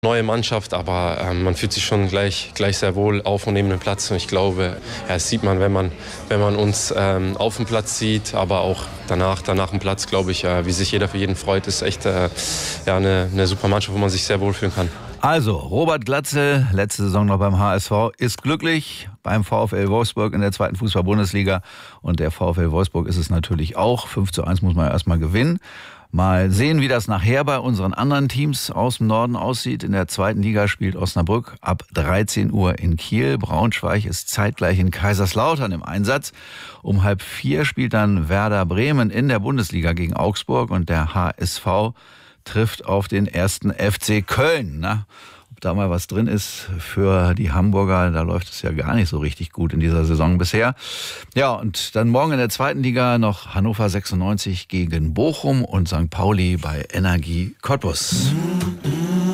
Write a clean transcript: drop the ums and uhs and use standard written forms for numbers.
Neue Mannschaft, aber man fühlt sich schon gleich sehr wohl auf und neben dem Platz. Und ich glaube, das sieht man, wenn man uns auf dem Platz sieht, aber auch danach dem Platz, glaube ich, wie sich jeder für jeden freut, ist echt eine super Mannschaft, wo man sich sehr wohlfühlen kann. Also, Robert Glatzel, letzte Saison noch beim HSV, ist glücklich beim VfL Wolfsburg in der 2. Fußball-Bundesliga. Und der VfL Wolfsburg ist es natürlich auch. 5:1 muss man erstmal gewinnen. Mal sehen, wie das nachher bei unseren anderen Teams aus dem Norden aussieht. In der 2. Liga spielt Osnabrück ab 13 Uhr in Kiel. Braunschweig ist zeitgleich in Kaiserslautern im Einsatz. Um 3:30 spielt dann Werder Bremen in der Bundesliga gegen Augsburg. Und der HSV trifft auf den 1. FC Köln. Na, ob da mal was drin ist für die Hamburger, da läuft es ja gar nicht so richtig gut in dieser Saison bisher. Ja, und dann morgen in der 2. Liga noch Hannover 96 gegen Bochum und St. Pauli bei Energie Cottbus.